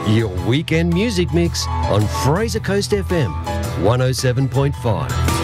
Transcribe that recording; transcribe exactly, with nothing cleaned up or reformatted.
Your weekend music mix on Fraser Coast F M one oh seven point five.